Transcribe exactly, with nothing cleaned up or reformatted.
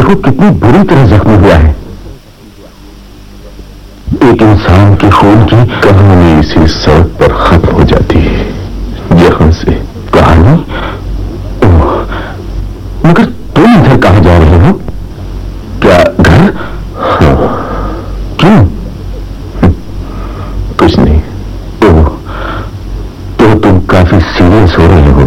देखो कितनी बुरी तरह जख्मी हुआ है। एक इंसान के खून की कहानी इसी सड़क पर खत्म हो जाती है, यहां से। कहानी? मगर तुम इधर कहां जा रहे हो? क्या घर? हाँ। क्यों? कुछ नहीं। ओह, तो तुम काफी सीरियस हो रहे हो।